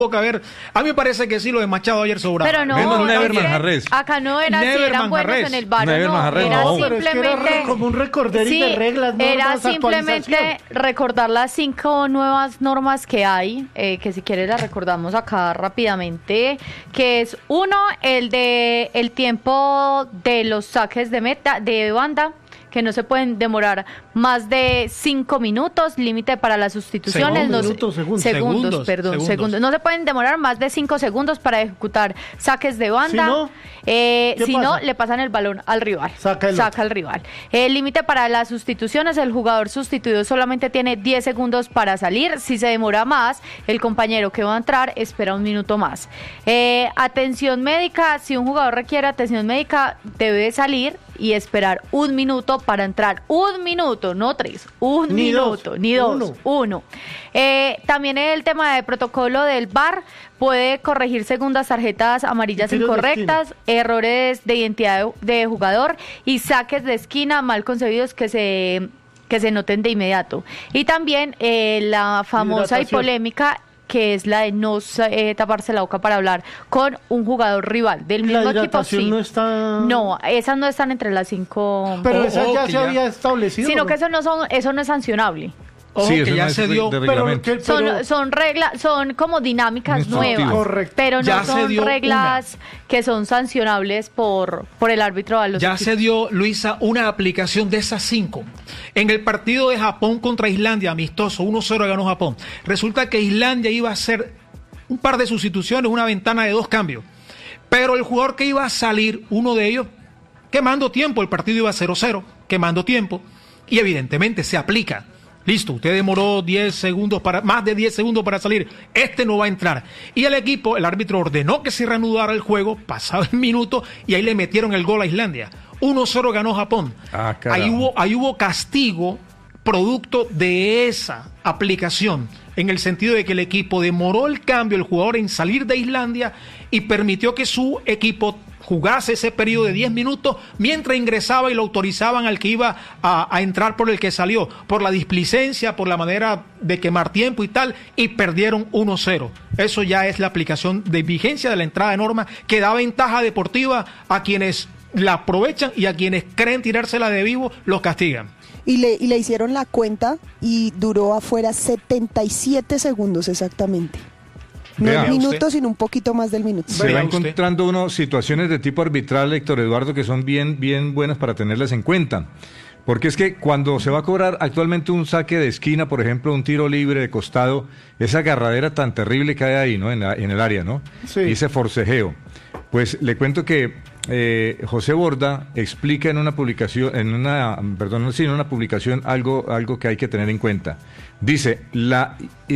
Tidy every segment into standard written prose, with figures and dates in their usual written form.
que haber. A mí me parece que sí, lo de Machado ayer sobraba. Pero no, acá no era si eran buenos en el VAR, no, era simplemente como un recorderito de reglas, era simplemente recordar las 5 nuevas normas que hay, que si quieres las recordamos acá rápidamente, que es uno, el tiempo de los saques de banda, que no se pueden demorar más de 5 minutos, límite para las sustituciones. Segundos. No se pueden demorar más de 5 segundos para ejecutar saques de banda. Si no, le pasan el balón al rival. Saca al rival. El límite para las sustituciones, el jugador sustituido solamente tiene 10 segundos para salir. Si se demora más, el compañero que va a entrar espera un minuto más. Atención médica, si un jugador requiere atención médica, debe salir y esperar 1 minuto para entrar. 1 minuto, no 3. Ni dos. Uno. También el tema de protocolo del VAR puede corregir segundas tarjetas amarillas incorrectas, errores de identidad de jugador y saques de esquina mal concebidos que se noten de inmediato. Y también la famosa y polémica, que es la de no taparse la boca para hablar con un jugador rival del mismo equipo. Sí. No, esas no están entre las 5. Pero esa ya se había establecido. Sino que eso no es sancionable. Sí, que ya se dio, son reglas, son como dinámicas nuevas, correcto. Pero no son reglas que son sancionables por el árbitro. Se dio, Luisa, una aplicación de esas 5. En el partido de Japón contra Islandia, amistoso, 1-0 ganó Japón. Resulta que Islandia iba a hacer un par de sustituciones, una ventana de 2 cambios. Pero el jugador que iba a salir, uno de ellos, quemando tiempo, el partido iba 0-0, quemando tiempo, y evidentemente se aplica. Listo, usted demoró más de 10 segundos para salir. Este no va a entrar. Y el árbitro ordenó que se reanudara el juego, pasado el minuto, y ahí le metieron el gol a Islandia. 1-0 ganó Japón. Ahí hubo castigo producto de esa aplicación, en el sentido de que el equipo demoró el cambio, el jugador en salir de Islandia, y permitió que su equipo jugase ese periodo de 10 minutos mientras ingresaba y lo autorizaban al que iba a entrar por el que salió, por la displicencia, por la manera de quemar tiempo y tal, y perdieron 1-0. Eso ya es la aplicación de vigencia de la entrada de norma, que da ventaja deportiva a quienes la aprovechan, y a quienes creen tirársela de vivo los castigan. Y le hicieron la cuenta y duró afuera 77 segundos exactamente. No minutos, sino un poquito más del minuto. Se va encontrando uno situaciones de tipo arbitral, Héctor Eduardo, que son bien buenas para tenerlas en cuenta. Porque es que cuando se va a cobrar actualmente un saque de esquina, por ejemplo, un tiro libre de costado, esa agarradera tan terrible que hay ahí, ¿no? En el área, ¿no? Sí. Y ese forcejeo. Pues le cuento que José Borda explica en una publicación, en una publicación algo que hay que tener en cuenta. Dice, la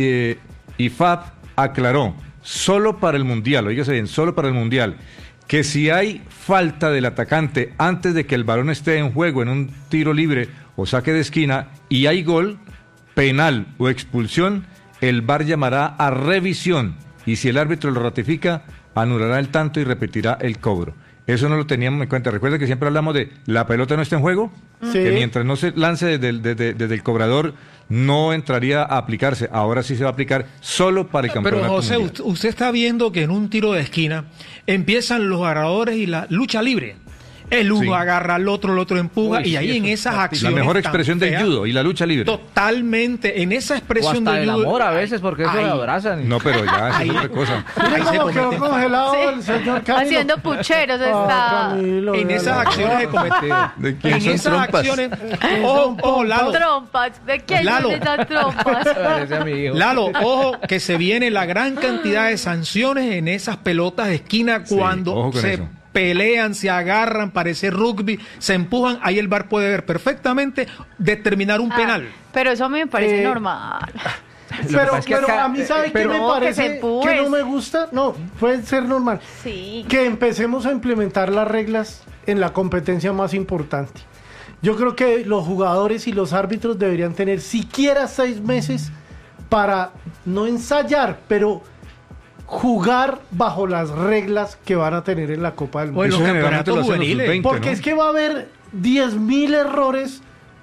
IFAB aclaró, solo para el Mundial, oígase bien, solo para el Mundial, que si hay falta del atacante antes de que el balón esté en juego en un tiro libre o saque de esquina y hay gol, penal o expulsión, el VAR llamará a revisión y si el árbitro lo ratifica, anulará el tanto y repetirá el cobro. Eso no lo teníamos en cuenta. Recuerda que siempre hablamos de la pelota no está en juego, que mientras no se lance desde el cobrador no entraría a aplicarse. Ahora sí se va a aplicar solo para el campeonato. Pero José, mundial. Usted está viendo que en un tiro de esquina empiezan los agarradores y la lucha libre. El uno agarra al otro, el otro empuja, y ahí en esas acciones. La mejor expresión del judo y la lucha libre. Totalmente, en esa expresión del judo. Amor a veces, porque eso lo abrazan. No, pero ya, es otra cosa. Mira cómo quedó congelado el señor Camilo. Haciendo pucheros está. Camilo, en esas acciones de cometer. En esas acciones. Ojo, Lalo. Trompas. ¿De quién son esas trompas? Lalo, ojo, que se viene la gran cantidad de sanciones en esas pelotas de esquina cuando se pelean, se agarran, parece rugby, se empujan, ahí el VAR puede ver perfectamente, determinar un penal. Pero eso a mí me parece normal. Pero a mí, ¿sabe qué me parece que no me gusta? No, puede ser normal. Sí. Que empecemos a implementar las reglas en la competencia más importante. Yo creo que los jugadores y los árbitros deberían tener siquiera 6 meses para no ensayar, pero jugar bajo las reglas que van a tener en la Copa del Mundo. Bueno, los campeonatos juveniles. Porque es que va a haber 10.000 errores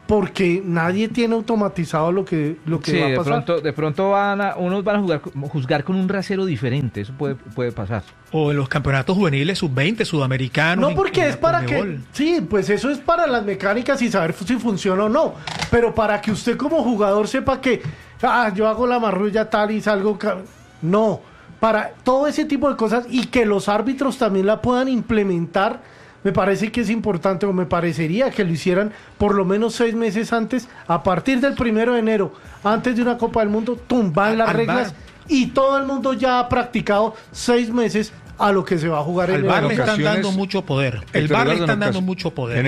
porque nadie tiene automatizado lo que va a pasar. De pronto unos van a juzgar con un rasero diferente, eso puede pasar. O en los campeonatos juveniles sub-20, sudamericanos. No, porque es para que... Sí, pues eso es para las mecánicas y saber si funciona o no. Pero para que usted como jugador sepa que yo hago la marrulla tal y salgo... No, para todo ese tipo de cosas y que los árbitros también la puedan implementar. Me parece que es importante, o me parecería que lo hicieran por lo menos 6 meses antes, a partir del 1 de enero, antes de una Copa del Mundo, van las reglas y todo el mundo ya ha practicado 6 meses a lo que se va a jugar en el VAR. Le están dando mucho poder. El VAR le están dando mucho poder.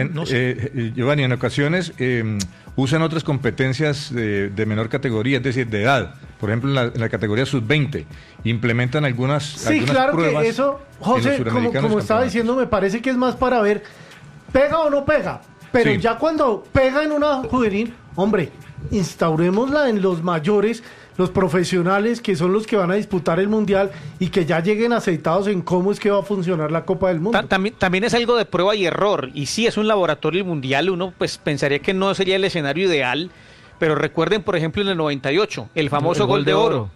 Giovanni, en ocasiones usan otras competencias de menor categoría, es decir, de edad. Por ejemplo, en la categoría sub-20 implementan algunas claro pruebas. Que eso, José, como estaba diciendo, me parece que es más para ver pega o no pega. Pero ya cuando pega en una juvenil, hombre, instaurémosla en los mayores, los profesionales que son los que van a disputar el Mundial y que ya lleguen aceitados en cómo es que va a funcionar la Copa del Mundo. También es algo de prueba y error, y sí es un laboratorio mundial, uno pues pensaría que no sería el escenario ideal, pero recuerden, por ejemplo, en el 98, el famoso gol de oro.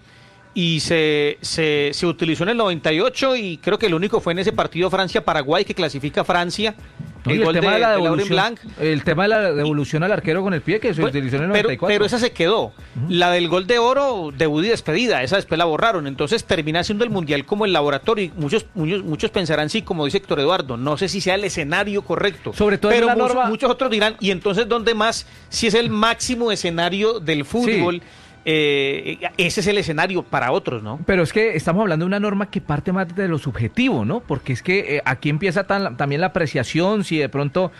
Y se utilizó en el 98 y creo que el único fue en ese partido Francia-Paraguay que clasifica Francia. El gol de la devolución, el tema de la devolución al arquero con el pie que se utilizó en el 94. Pero esa se quedó. La del gol de oro, debut y despedida, esa después la borraron. Entonces termina siendo el Mundial como el laboratorio. Y muchos pensarán, sí, como dice Héctor Eduardo, no sé si sea el escenario correcto. Sobre todo pero en la norma... muchos otros dirán, ¿y entonces dónde más? Si es el máximo escenario del fútbol... Sí. Ese es el escenario para otros, ¿no? Pero es que estamos hablando de una norma que parte más de lo subjetivo, ¿no? Porque es que aquí empieza también la apreciación, si de pronto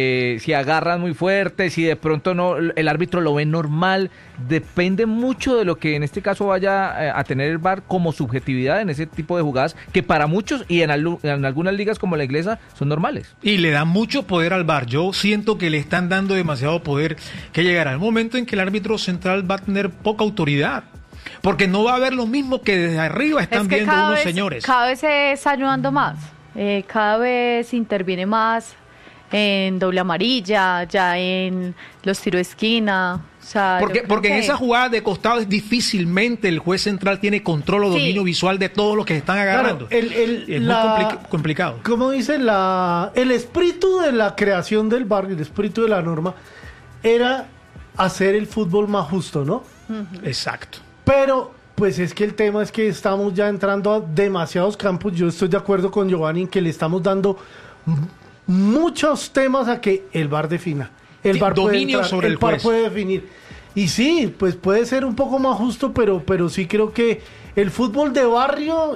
si agarran muy fuerte, si de pronto no el árbitro lo ve normal, depende mucho de lo que en este caso vaya a tener el VAR como subjetividad en ese tipo de jugadas que para muchos y en algunas ligas como la inglesa son normales. Y le dan mucho poder al VAR. Yo siento que le están dando demasiado poder, que llegará el momento en que el árbitro central va a tener poca autoridad, porque no va a haber lo mismo que desde arriba están viendo unos señores. Cada vez se está ayudando más, cada vez interviene más en doble amarilla, ya en los tiros de esquina. O sea, porque en esa jugada de costado difícilmente el juez central tiene control o dominio visual de todos los que están agarrando. Claro, es muy complicado. Como dice el espíritu de la creación del VAR, el espíritu de la norma, era hacer el fútbol más justo, ¿no? Exacto. Pero, pues es que el tema es que estamos ya entrando a demasiados campos. Yo estoy de acuerdo con Giovanni en que le estamos dando muchos temas a que el VAR defina. El VAR puede definir. Y sí, pues puede ser un poco más justo, pero sí creo que el fútbol de barrio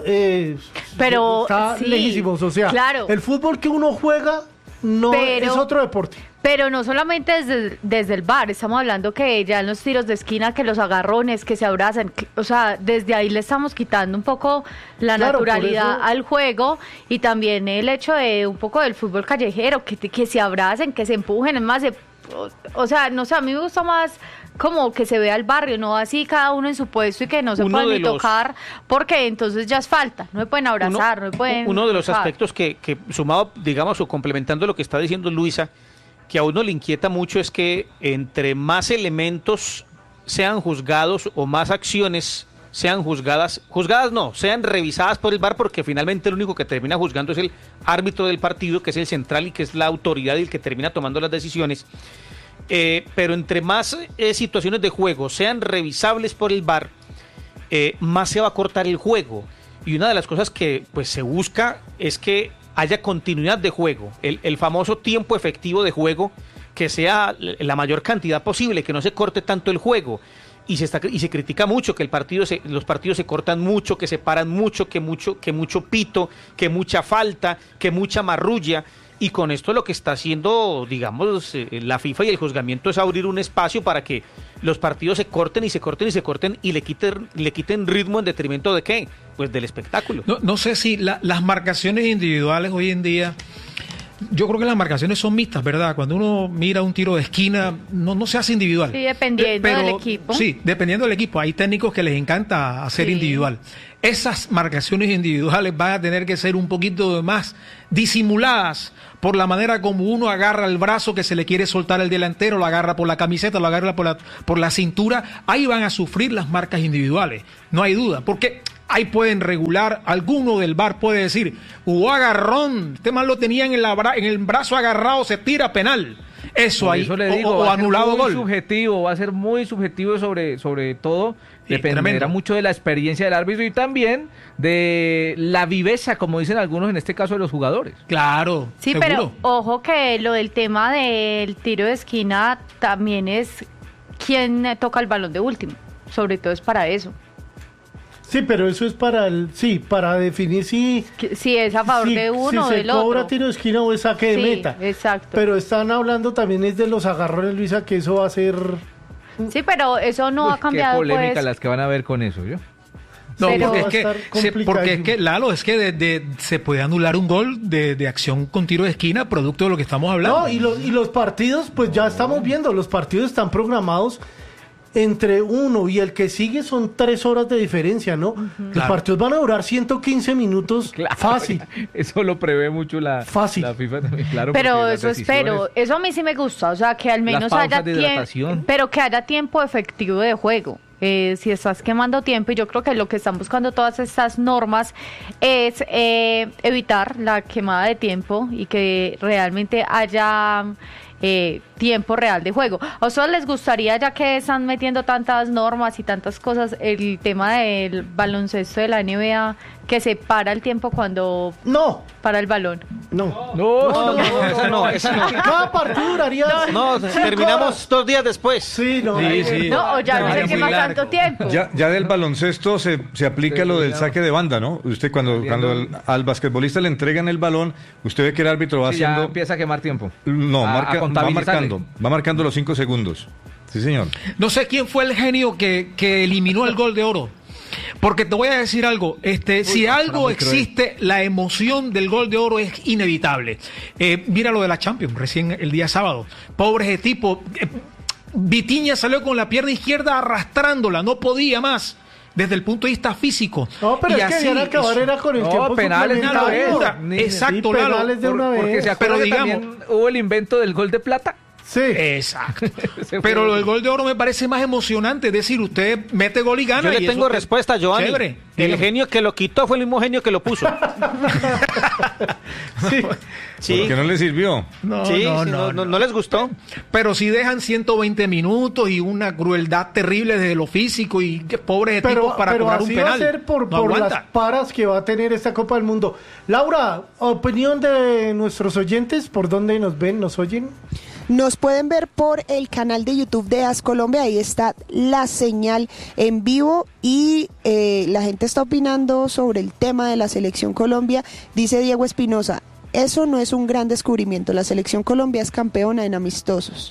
está lejísimo. O sea, claro, el fútbol que uno juega no es otro deporte. Pero no solamente desde el VAR, estamos hablando que ya en los tiros de esquina, que los agarrones, que se abrazan, o sea, desde ahí le estamos quitando un poco la naturalidad al juego y también el hecho de un poco del fútbol callejero, que se abracen, que se empujen, es más, o sea, no sé, a mí me gusta más como que se vea el barrio, no así cada uno en su puesto y que no se puedan ni tocar, porque entonces ya es falta, no se pueden abrazar, no se pueden uno de los aspectos que sumado, digamos, o complementando lo que está diciendo Luisa, que a uno le inquieta mucho es que entre más elementos sean juzgados o más acciones sean sean revisadas por el VAR, porque finalmente el único que termina juzgando es el árbitro del partido, que es el central y que es la autoridad y el que termina tomando las decisiones. Pero entre más situaciones de juego sean revisables por el VAR, más se va a cortar el juego. Y una de las cosas que pues se busca es que haya continuidad de juego, el famoso tiempo efectivo de juego, que sea la mayor cantidad posible, que no se corte tanto el juego. Y se critica mucho que los partidos se cortan mucho, que se paran mucho, que mucho pito, que mucha falta, que mucha marrulla. Y con esto lo que está haciendo, digamos, la FIFA y el juzgamiento es abrir un espacio para que los partidos se corten y se corten y se corten y le quiten ritmo en detrimento de ¿qué? Pues del espectáculo. No sé si las marcaciones individuales hoy en día, yo creo que las marcaciones son mixtas, ¿verdad? Cuando uno mira un tiro de esquina, no se hace individual. Sí, dependiendo del equipo. Sí, dependiendo del equipo. Hay técnicos que les encanta hacer individual. esas marcaciones individuales van a tener que ser un poquito más disimuladas por la manera como uno agarra el brazo que se le quiere soltar al delantero, lo agarra por la camiseta, lo agarra por la cintura. Ahí van a sufrir las marcas individuales, no hay duda, porque ahí pueden regular, alguno del VAR puede decir, hubo agarrón, este man lo tenía en el brazo agarrado, se tira penal. Eso ahí, eso le digo, o anulado gol. Va a ser muy subjetivo sobre todo, dependerá mucho de la experiencia del árbitro y también de la viveza, como dicen algunos en este caso de los jugadores. Claro, sí, seguro. Pero ojo que lo del tema del tiro de esquina también es quién toca el balón de último, sobre todo es para eso. Sí, pero eso es para definir si es a favor de uno o del otro. Si se cobra tiro de esquina o es saque de meta. Exacto. Pero están hablando también es de los agarrones, Luisa, que eso va a ser... Sí, pero eso no ha cambiado. Qué polémica las que van a ver con eso, ¿yo? No, porque es que Lalo, se puede anular un gol de acción con tiro de esquina producto de lo que estamos hablando. No, y los partidos, pues ya estamos viendo, los partidos están programados entre uno y el que sigue son 3 horas de diferencia, ¿no? Claro. Los partidos van a durar 115 minutos, fácil. Eso lo prevé mucho la FIFA también, claro. Pero eso espero, eso a mí sí me gusta, o sea, que al menos haya tiempo, pero que haya tiempo efectivo de juego. Si estás quemando tiempo, y yo creo que lo que están buscando todas estas normas es evitar la quemada de tiempo y que realmente haya tiempo real de juego. ¿A ustedes les gustaría, ya que están metiendo tantas normas y tantas cosas, el tema del baloncesto de la NBA, que se para el tiempo cuando para el balón? Esa no. Cada partido duraría... terminamos 2 días después. Sí. No, o ya no se quema tanto tiempo. Ya del baloncesto se aplica lo del saque de banda, ¿no? Usted cuando al basquetbolista le entregan el balón, usted ve que el árbitro va haciendo... Ya empieza a quemar tiempo. No, va marcando los 5 segundos. Sí, señor. No sé quién fue el genio que eliminó el gol de oro. Porque te voy a decir algo, si algo existe, la emoción del gol de oro es inevitable. Mira lo de la Champions, recién el día sábado. Pobre ese tipo. Vitinha salió con la pierna izquierda arrastrándola, no podía más. Desde el punto de vista físico. No, pero es que acabar era con el tiempo penales de una vez. Exacto, penales de una vez. Porque se acuerda que también hubo el invento del gol de plata. Sí. Exacto. Pero lo del gol de oro me parece más emocionante. Es decir, usted mete gol y gana. Yo le tengo respuesta, Giovanni. Chévere. El genio que lo quitó fue el mismo genio que lo puso. Sí. ¿Por qué no le sirvió? No les gustó. Pero si dejan 120 minutos y una crueldad terrible desde lo físico y pobres tipos para cobrar un penal. Va a ser por las paras que va a tener esta Copa del Mundo. Laura, opinión de nuestros oyentes, ¿por dónde nos ven, nos oyen? Nos pueden ver por el canal de YouTube de AS Colombia, ahí está la señal en vivo y la gente está opinando sobre el tema de la Selección Colombia. Dice Diego Espinosa, eso no es un gran descubrimiento, la Selección Colombia es campeona en amistosos.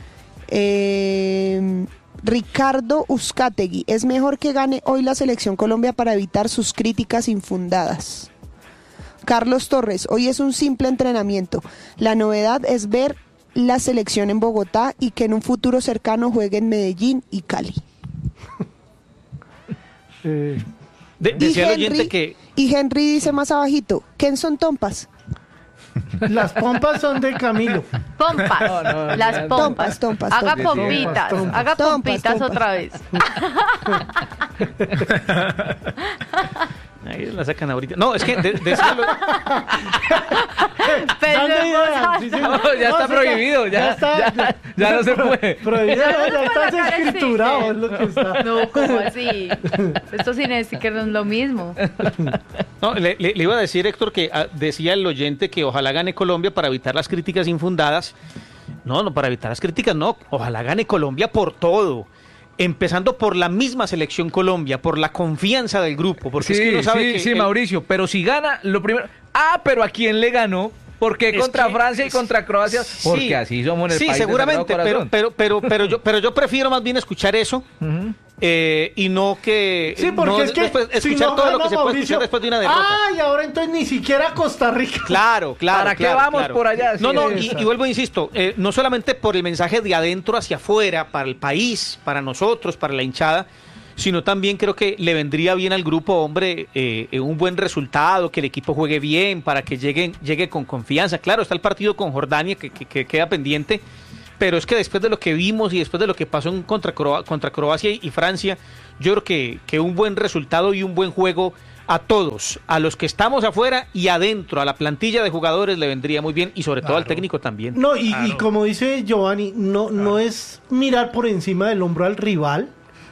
Ricardo Uzcategui, es mejor que gane hoy la Selección Colombia para evitar sus críticas infundadas. Carlos Torres, hoy es un simple entrenamiento, la novedad es ver la selección en Bogotá y que en un futuro cercano juegue en Medellín y Cali. Decía el oyente que... Y Henry dice más abajito, ¿quién son Tompas? Las pompas son de Camilo. Pompas, las pompas. Haga pompitas, haga pompitas otra vez. Ahí la sacan ahorita. No, es que ya está prohibido, ya no se puede. Prohibido, ya está escriturado, es lo que está. No, ¿cómo así? Esto sin sticker no es lo mismo. No, le iba a decir, Héctor, que decía el oyente que ojalá gane Colombia para evitar las críticas infundadas. No, para evitar las críticas, no. Ojalá gane Colombia por todo. Empezando por la misma Selección Colombia, por la confianza del grupo, porque es que uno sabe que... Sí, Mauricio, pero si gana, lo primero... pero ¿a quién le ganó? ¿Por qué contra Francia y contra Croacia? Porque así somos en el país. Sí, seguramente, pero yo prefiero más bien escuchar eso y no que... Sí, porque no es que escuchar si no todo lo que se puede Mauricio, escuchar después de una derrota. Y ahora entonces ni siquiera Costa Rica. Claro. ¿Para qué vamos por allá? Y vuelvo, insisto, no solamente por el mensaje de adentro hacia afuera, para el país, para nosotros, para la hinchada, sino también creo que le vendría bien al grupo, hombre, un buen resultado, que el equipo juegue bien, para que llegue con confianza. Claro, está el partido con Jordania que queda pendiente, pero es que después de lo que vimos y después de lo que pasó contra Croacia y Francia, yo creo que un buen resultado y un buen juego a todos, a los que estamos afuera y adentro, a la plantilla de jugadores le vendría muy bien, y sobre todo al técnico también. No, y como dice Giovanni, no es mirar por encima del hombro al rival,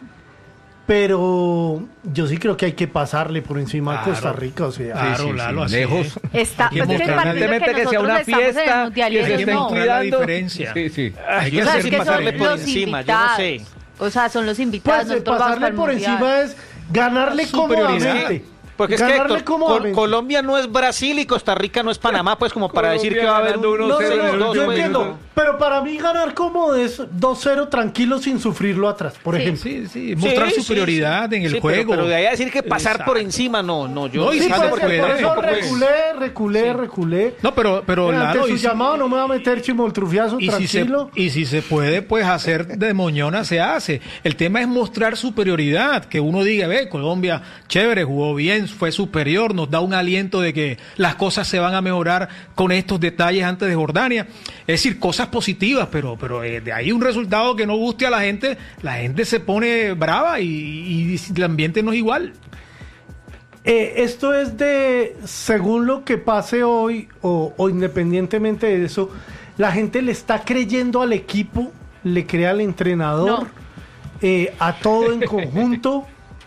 pero yo sí creo que hay que pasarle por encima a Costa Rica, o sea, lejos. Está, pues que el partido que sea una fiesta, que se esté incluyendo la diferencia. Sí. Hay que hacer pasarle por encima, yo no sé. O sea, son los invitados. Pues pasarle por encima es ganarle cómodamente. Porque es que, Héctor, Colombia no es Brasil y Costa Rica no es Panamá, pues como para decir que va a haber un 1-0. Yo entiendo, pero para mí ganar cómodo es 2-0 tranquilo sin sufrirlo atrás, por ejemplo. Sí, mostrar superioridad en el juego. Pero de ahí a decir que pasar por encima, no, yo... por eso reculé. No, pero ante su llamado no me va a meter chimoltrufiazo, tranquilo. Y si se puede, pues hacer de moñona se hace. El tema es mostrar superioridad, que uno diga, Colombia, chévere, jugó bien, fue superior, nos da un aliento de que las cosas se van a mejorar con estos detalles antes de Jordania. Es decir, cosas positivas, pero de ahí un resultado que no guste a la gente se pone brava y el ambiente no es igual. Esto es según lo que pase hoy o independientemente de eso, la gente le está creyendo al equipo, le cree al entrenador, a todo en conjunto.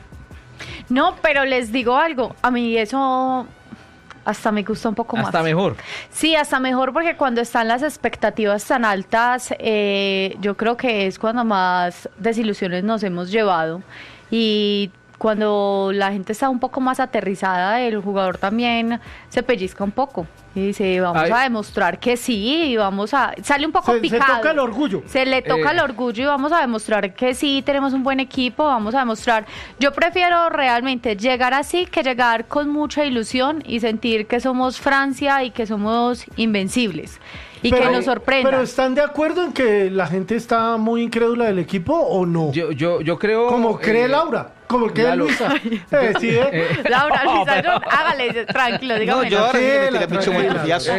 No, pero les digo algo, a mí eso hasta me gusta un poco más. Hasta mejor. Sí, hasta mejor, porque cuando están las expectativas tan altas, yo creo que es cuando más desilusiones nos hemos llevado. Y cuando la gente está un poco más aterrizada, el jugador también se pellizca un poco. Y dice, vamos a demostrar que sí, y sale un poco picado. Se toca el orgullo. Se le toca el orgullo y vamos a demostrar que sí, tenemos un buen equipo, vamos a demostrar. Yo prefiero realmente llegar así que llegar con mucha ilusión y sentir que somos Francia y que somos invencibles. Y que nos sorprenda. ¿Pero están de acuerdo en que la gente está muy incrédula del equipo o no? Yo creo... Como cree Laura, como cree Luisa. Laura, Luisa, hágale, tranquilo, dígame. No, yo ahora sí me tiré mucho confianza.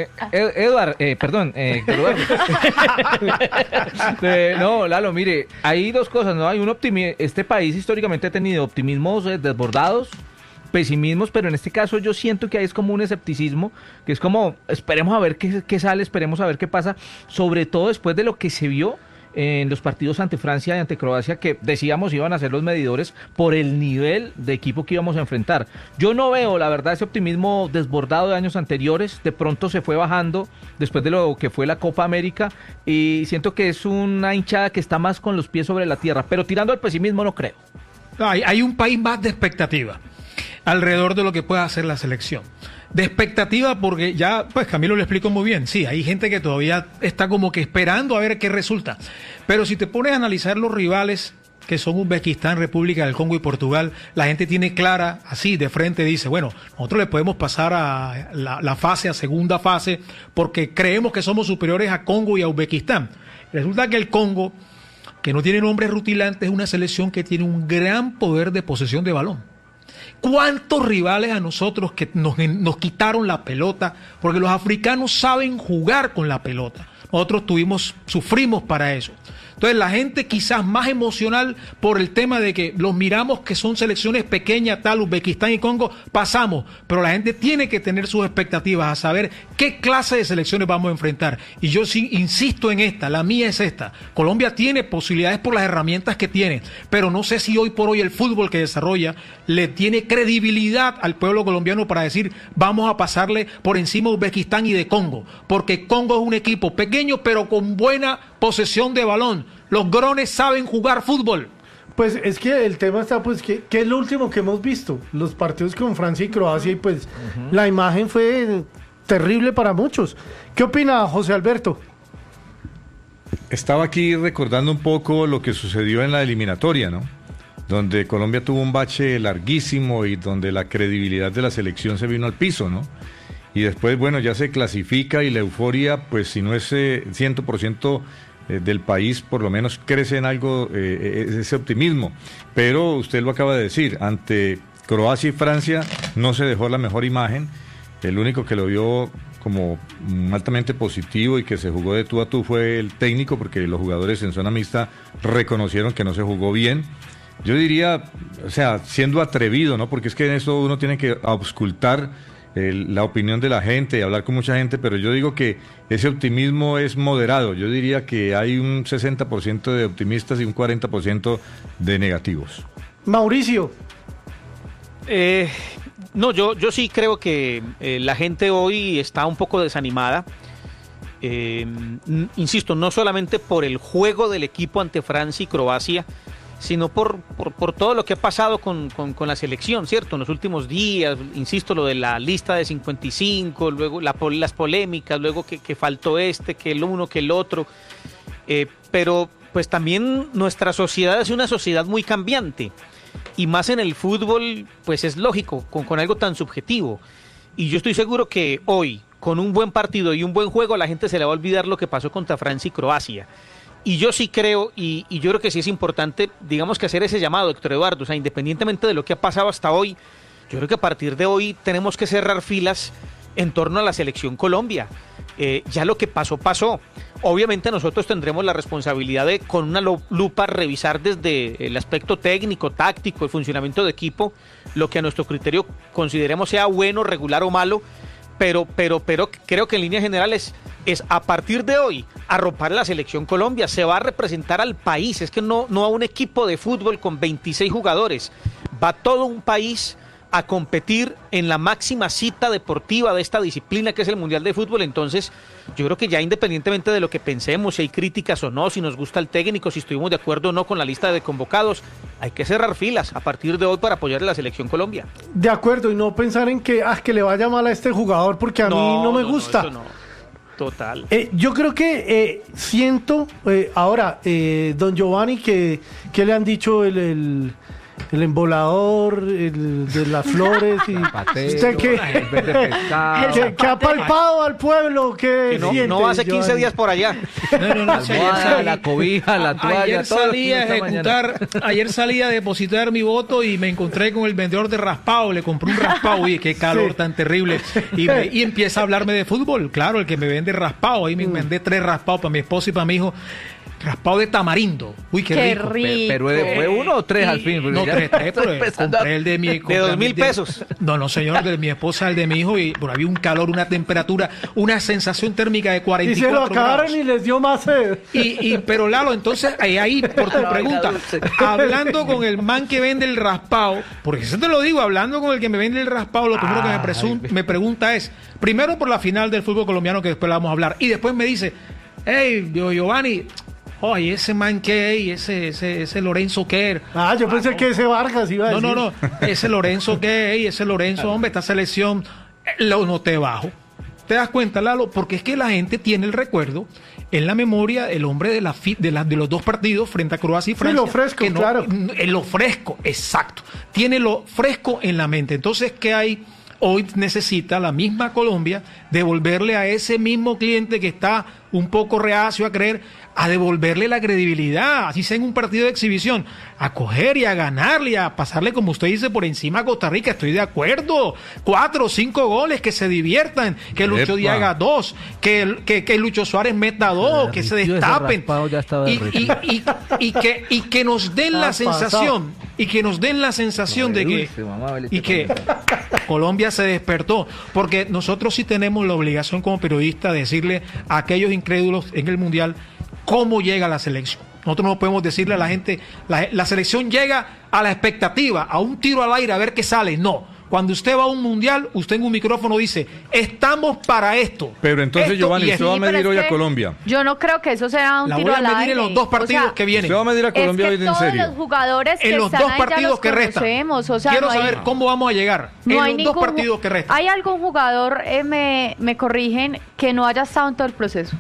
No, Lalo, mire, hay dos cosas, ¿no? Hay este país históricamente ha tenido optimismos desbordados, pesimismos, pero en este caso yo siento que hay es como un escepticismo, que es como, esperemos a ver qué sale, esperemos a ver qué pasa, sobre todo después de lo que se vio en los partidos ante Francia y ante Croacia, que decíamos iban a ser los medidores por el nivel de equipo que íbamos a enfrentar. Yo no veo, la verdad, ese optimismo desbordado de años anteriores, de pronto se fue bajando después de lo que fue la Copa América, y siento que es una hinchada que está más con los pies sobre la tierra, pero tirando al pesimismo no creo. Hay un país más de expectativa alrededor de lo que pueda hacer la selección. De expectativa porque ya, pues Camilo lo explicó muy bien. Sí, hay gente que todavía está como que esperando a ver qué resulta. Pero si te pones a analizar los rivales, que son Uzbekistán, República del Congo y Portugal, la gente tiene clara, así de frente, dice, bueno, nosotros le podemos pasar a a segunda fase, porque creemos que somos superiores a Congo y a Uzbekistán. Resulta que el Congo, que no tiene nombres rutilantes, es una selección que tiene un gran poder de posesión de balón. ¿Cuántos rivales a nosotros que nos quitaron la pelota? Porque los africanos saben jugar con la pelota. Nosotros sufrimos para eso. Entonces la gente quizás más emocional por el tema de que los miramos que son selecciones pequeñas, tal, Uzbekistán y Congo, pasamos. Pero la gente tiene que tener sus expectativas a saber qué clase de selecciones vamos a enfrentar. Y yo sí insisto en esta, la mía es esta. Colombia tiene posibilidades por las herramientas que tiene, pero no sé si hoy por hoy el fútbol que desarrolla le tiene credibilidad al pueblo colombiano para decir vamos a pasarle por encima de Uzbekistán y de Congo. Porque Congo es un equipo pequeño pero con buena posesión de balón. Los grones saben jugar fútbol. Pues es que el tema está, pues, que es lo último que hemos visto, los partidos con Francia y Croacia, y pues la imagen fue terrible para muchos. ¿Qué opina José Alberto? Estaba aquí recordando un poco lo que sucedió en la eliminatoria, ¿no? Donde Colombia tuvo un bache larguísimo y donde la credibilidad de la selección se vino al piso, ¿no? Y después, bueno, ya se clasifica y la euforia, pues si no es 100% del país por lo menos crece en algo ese optimismo. Pero usted lo acaba de decir, ante Croacia y Francia no se dejó la mejor imagen. El único que lo vio como altamente positivo y que se jugó de tú a tú fue el técnico, porque los jugadores en zona mixta reconocieron que no se jugó bien. Yo diría, o sea, siendo atrevido, ¿no? Porque es que en eso uno tiene que auscultar la opinión de la gente y hablar con mucha gente, pero yo digo que ese optimismo es moderado. Yo diría que hay un 60% de optimistas y un 40% de negativos. Mauricio. No, yo sí creo que la gente hoy está un poco desanimada. Insisto, no solamente por el juego del equipo ante Francia y Croacia, sino por todo lo que ha pasado con la selección, ¿cierto? En los últimos días, insisto, lo de la lista de 55, luego las polémicas, luego que faltó que el uno, que el otro. Pero pues también nuestra sociedad es una sociedad muy cambiante. Y más en el fútbol, pues es lógico, con algo tan subjetivo. Y yo estoy seguro que hoy, con un buen partido y un buen juego, a la gente se le va a olvidar lo que pasó contra Francia y Croacia. Y yo sí creo, y yo creo que sí es importante, digamos, que hacer ese llamado, Héctor Eduardo. O sea, independientemente de lo que ha pasado hasta hoy, yo creo que a partir de hoy tenemos que cerrar filas en torno a la selección Colombia. Ya lo que pasó, pasó. Obviamente nosotros tendremos la responsabilidad de, con una lupa, revisar desde el aspecto técnico, táctico, el funcionamiento de equipo, lo que a nuestro criterio consideremos sea bueno, regular o malo, pero creo que en líneas generales es a partir de hoy arropar a la selección Colombia. Se va a representar al país, es que no a un equipo de fútbol con 26 jugadores, va todo un país a competir en la máxima cita deportiva de esta disciplina que es el Mundial de Fútbol. Entonces yo creo que ya independientemente de lo que pensemos, si hay críticas o no, si nos gusta el técnico, si estuvimos de acuerdo o no con la lista de convocados, hay que cerrar filas a partir de hoy para apoyar a la selección Colombia. De acuerdo, y no pensar en que le vaya mal a este jugador porque a mí no me gusta. No, total. Yo creo que siento ahora, don Giovanni, que le han dicho el embolador, de las flores, y usted que ha palpado al pueblo, que no hace 15 días por allá. La cobija, la toalla. Ayer salí a depositar mi voto y me encontré con el vendedor de raspado. Le compré un raspado, y qué calor tan terrible. Y empieza a hablarme de fútbol. Claro, el que me vende raspado. Ahí me vendé 3 raspados para mi esposa y para mi hijo. Raspado de tamarindo. Uy, qué rico. Pero ¿fue 1 o 3 al fin? No, 3, pero compré el de mi... ¿De 2,000 pesos? No, señor, de mi esposa, el de mi hijo, y por había un calor, una temperatura, una sensación térmica de 44 grados. Y se lo acabaron y les dio más sed. Pero Lalo, entonces, ahí por tu pregunta, hablando con el man que vende el raspado, porque eso te lo digo, hablando con el que me vende el raspado, lo primero que me pregunta es, primero por la final del fútbol colombiano, que después la vamos a hablar, y después me dice, hey, Giovanni... Oye, ese man que ese Lorenzo Kerr. Yo pensé que ese Vargas iba a decir. No. Ese Lorenzo ese Lorenzo, hombre, esta selección lo noté bajo. ¿Te das cuenta, Lalo? Porque es que la gente tiene el recuerdo en la memoria, el hombre de los 2 partidos frente a Croacia y Francia. Sí, lo fresco, claro. En lo fresco, exacto. Tiene lo fresco en la mente. Entonces, ¿qué hay? Hoy necesita la misma Colombia devolverle a ese mismo cliente que está un poco reacio a creer, a devolverle la credibilidad, así sea en un partido de exhibición, a coger y a ganarle, a pasarle, como usted dice, por encima a Costa Rica. Estoy de acuerdo. 4 o 5 goles, que se diviertan, que Lucho Díaz haga 2, que Lucho Suárez meta 2, que se destapen y que nos den la sensación de que Colombia se despertó, porque nosotros sí tenemos la obligación como periodistas de decirle a aquellos incrédulos en el Mundial cómo llega la selección. Nosotros no podemos decirle a la gente, la selección llega a la expectativa, a un tiro al aire a ver qué sale. No. Cuando usted va a un mundial, usted en un micrófono dice, estamos para esto. Pero entonces, Giovanni, usted va a medir hoy a Colombia. Yo no creo que eso sea un tiro al aire. La voy a medir en los 2 partidos que vienen. Usted va a medir a Colombia hoy en serio. Todos los jugadores en los 2 partidos que restan. Quiero saber cómo vamos a llegar. En los 2 partidos que restan. ¿Hay algún jugador, me corrigen, que no haya estado en todo el proceso?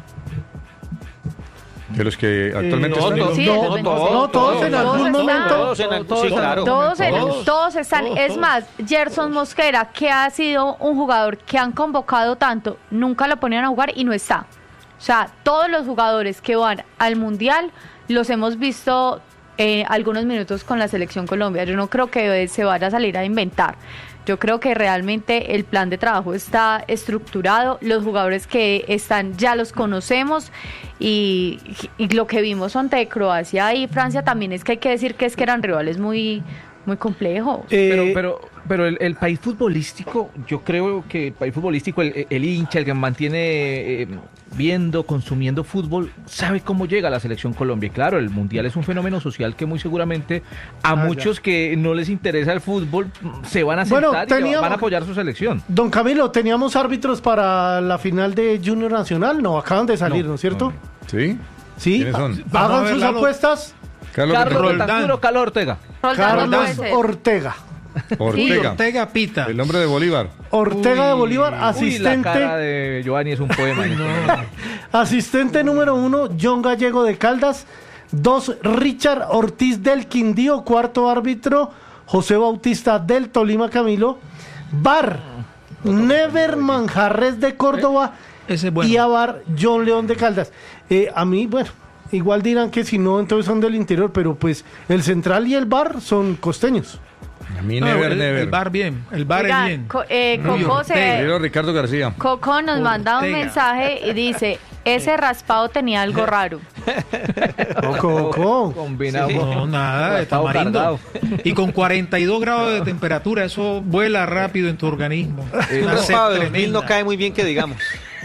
De los que actualmente están. Todos en algún momento. Todos están. Es más, Gerson Mosquera, que ha sido un jugador que han convocado tanto, nunca lo ponían a jugar y no está. O sea, todos los jugadores que van al Mundial los hemos visto algunos minutos con la Selección Colombia. Yo no creo que se vaya a salir a inventar. Yo creo que realmente el plan de trabajo está estructurado, los jugadores que están ya los conocemos y lo que vimos ante Croacia y Francia también es que hay que decir que eran rivales muy complejos. Pero el país futbolístico, yo creo que el país futbolístico, el hincha, el que mantiene viendo, consumiendo fútbol, sabe cómo llega a la Selección Colombia. Y claro, el Mundial es un fenómeno social que muy seguramente a muchos que no les interesa el fútbol se van a sentar y van a apoyar su selección. Don Camilo, ¿teníamos árbitros para la final de Junior Nacional? No, acaban de salir, ¿no es cierto? ¿Sí? ¿Sí? ¿Quiénes son? Hagan sus apuestas. Carlos Ortega. Carlos Ortega. Ortega Pita. El nombre de Bolívar. Ortega de Bolívar, asistente. La cara de Giovanni es un poema. Asistente número 1, John Gallego de Caldas. 2, Richard Ortiz del Quindío. Cuarto árbitro, José Bautista del Tolima Camilo. VAR, Never Manjarres de Córdoba. Ese es bueno. Y a VAR, John León de Caldas. A mí, bueno, igual dirán que si no, entonces son del interior, pero pues el central y el VAR son costeños. A mí el VAR bien, el VAR es bien. Ricardo García. Coco nos manda un mensaje y dice, ese raspado tenía algo raro. Coco. Combinado. Sí, no, nada, de tamarindo. Y con 42 grados de temperatura, eso vuela rápido en tu organismo. Un raspado de 2000 no cae muy bien que digamos.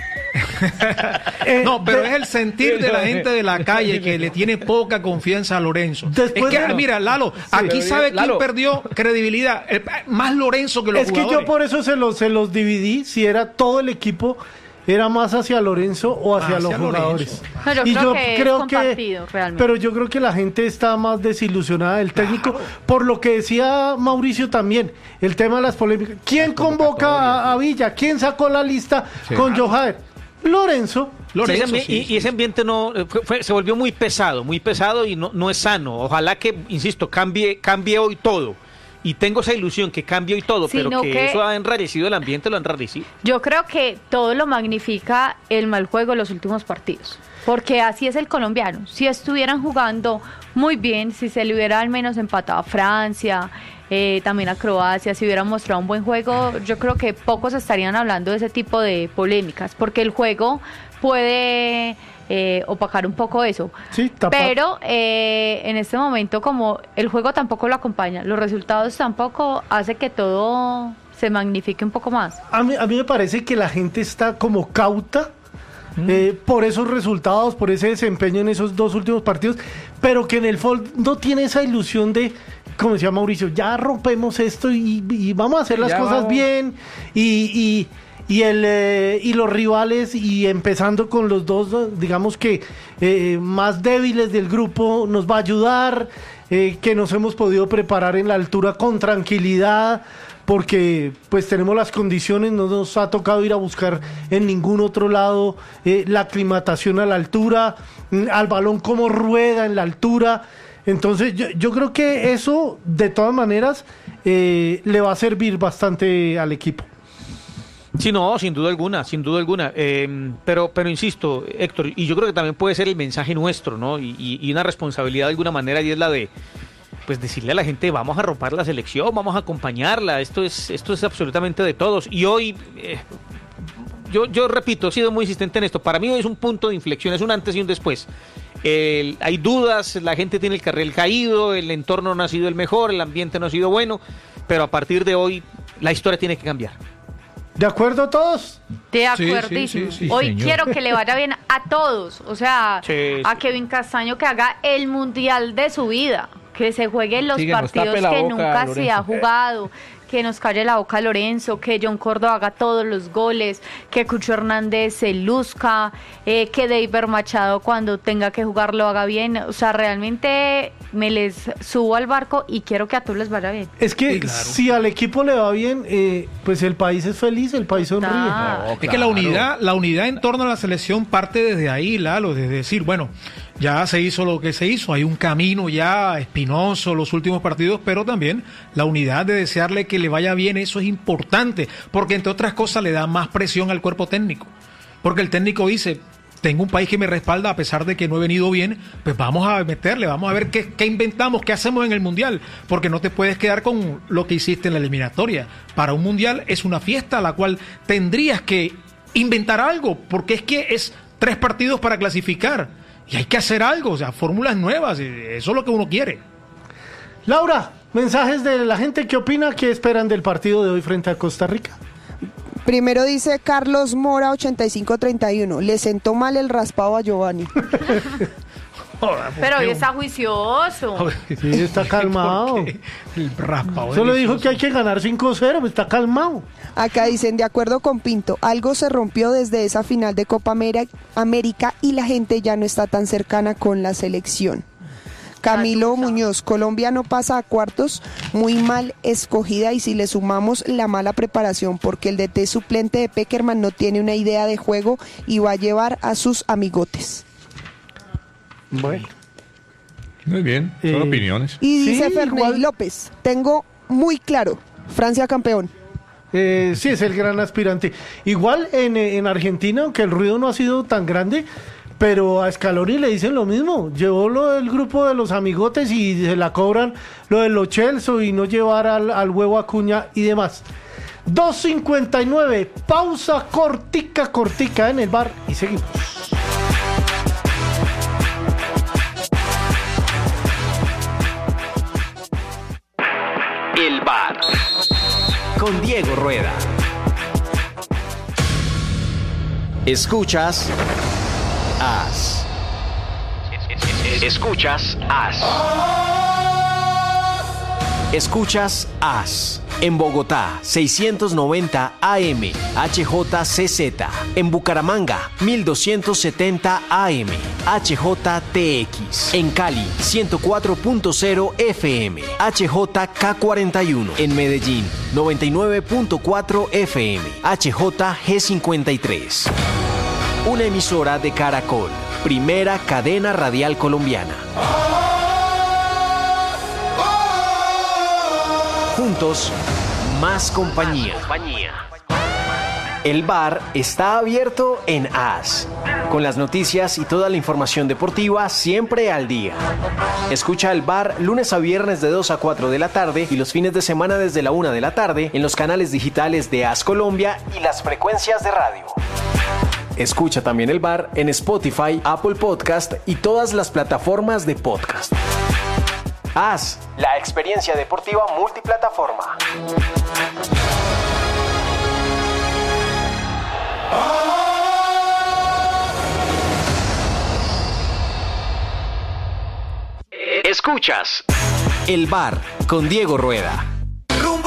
No, pero es el sentir de la gente de la calle que le tiene poca confianza a Lorenzo. Mira, Lalo, aquí sabe quién perdió credibilidad, más Lorenzo que los jugadores. Es que yo por eso se los dividí, si era todo el equipo, era más hacia Lorenzo o hacia los jugadores. No, yo creo que realmente. Pero yo creo que la gente está más desilusionada del técnico, por lo que decía Mauricio también, el tema de las polémicas. ¿Quién convoca a Villa? ¿Quién sacó la lista con Johader? Lorenzo. Y ese ambiente se volvió muy pesado y no es sano. Ojalá que, insisto, cambie hoy todo. Y tengo esa ilusión que cambie hoy todo, pero que eso ha enrarecido el ambiente, lo ha enrarecido. Yo creo que todo lo magnifica el mal juego de los últimos partidos. Porque así es el colombiano. Si estuvieran jugando muy bien, si se le hubiera al menos empatado a Francia, también a Croacia, si hubieran mostrado un buen juego, yo creo que pocos estarían hablando de ese tipo de polémicas, porque el juego puede opacar un poco eso. Sí, pero en este momento, como el juego tampoco lo acompaña, los resultados tampoco, hace que todo se magnifique un poco más. A mí me parece que la gente está como cauta por esos resultados, por ese desempeño en esos 2 últimos partidos, pero que en el fondo tiene esa ilusión de, como decía Mauricio, ya rompemos esto y vamos a hacer las cosas bien y los rivales, y empezando con los dos, digamos que más débiles del grupo, nos va a ayudar, que nos hemos podido preparar en la altura con tranquilidad, porque pues tenemos las condiciones, no nos ha tocado ir a buscar en ningún otro lado la aclimatación a la altura, al balón como rueda en la altura. Entonces yo creo que eso de todas maneras le va a servir bastante al equipo. Sí, no, sin duda alguna. Pero insisto, Héctor, y yo creo que también puede ser el mensaje nuestro, ¿no? Y una responsabilidad de alguna manera, y es la de pues decirle a la gente, vamos a romper la selección, vamos a acompañarla, esto es absolutamente de todos. Y hoy, yo repito, he sido muy insistente en esto, para mí hoy es un punto de inflexión, es un antes y un después. Hay dudas, la gente tiene el carril caído, el entorno no ha sido el mejor, el ambiente no ha sido bueno, pero a partir de hoy la historia tiene que cambiar. ¿De acuerdo todos? De acuerdísimo. Sí, hoy señor. quiero que le vaya bien a todos, o sea, a Kevin Castaño que haga el mundial de su vida, que se jueguen los partidos que nunca se ha jugado, que nos calle la boca Lorenzo, que John Córdoba haga todos los goles, que Cucho Hernández se luzca, que Deiber Machado cuando tenga que jugar lo haga bien. O sea, realmente me les subo al barco y quiero que a todos les vaya bien. Es que sí, claro, si al equipo le va bien, pues el país es feliz, el país sonríe. No, claro. Es que la unidad en torno a la selección parte desde ahí, Lalo, desde decir, bueno, ya se hizo lo que se hizo, hay un camino ya espinoso los últimos partidos, pero también la unidad de desearle que le vaya bien, eso es importante, porque entre otras cosas le da más presión al cuerpo técnico, porque el técnico dice, tengo un país que me respalda a pesar de que no he venido bien, pues vamos a meterle, vamos a ver qué inventamos, qué hacemos en el Mundial, porque no te puedes quedar con lo que hiciste en la eliminatoria. Para un Mundial es una fiesta a la cual tendrías que inventar algo, porque es que es 3 partidos para clasificar y hay que hacer algo, o sea, fórmulas nuevas, eso es lo que uno quiere. Laura, mensajes de la gente, ¿qué opina? ¿Qué esperan del partido de hoy frente a Costa Rica? Primero dice Carlos Mora 8531, le sentó mal el raspado a Giovanni. Pero hoy está juicioso. Sí, está calmado. El raspado. Solo dijo que hay que ganar 5-0, está calmado. Acá dicen, de acuerdo con Pinto, algo se rompió desde esa final de Copa América y la gente ya no está tan cercana con la selección. Camilo Muñoz, Colombia no pasa a cuartos, muy mal escogida, y si le sumamos la mala preparación, porque el DT suplente de Pekerman no tiene una idea de juego y va a llevar a sus amigotes. Bueno. Muy bien, son opiniones. Y dice Ferney López, tengo muy claro, Francia campeón. Sí, es el gran aspirante. Igual en Argentina, aunque el ruido no ha sido tan grande, pero a Scaloni le dicen lo mismo. Llevó lo del grupo de los amigotes y se la cobran lo de los Chelsea y no llevar al huevo Acuña y demás. 2:59, pausa cortica en el bar y seguimos. El bar con Diego Rueda. Escuchas AS. Escuchas AS. Escuchas AS. En Bogotá, 690 AM, HJCZ. En Bucaramanga, 1270 AM, HJTX. En Cali, 104.0 FM, HJK41. En Medellín, 99.4 FM, HJG53. Una emisora de Caracol, primera cadena radial colombiana. Juntos, más compañía. El bar está abierto en AS, con las noticias y toda la información deportiva siempre al día. Escucha el bar lunes a viernes de 2 a 4 de la tarde y los fines de semana desde la 1 de la tarde en los canales digitales de AS Colombia y las frecuencias de radio. Escucha también el bar en Spotify, Apple Podcast y todas las plataformas de podcast. AS, la experiencia deportiva multiplataforma. Escuchas El bar con Diego Rueda.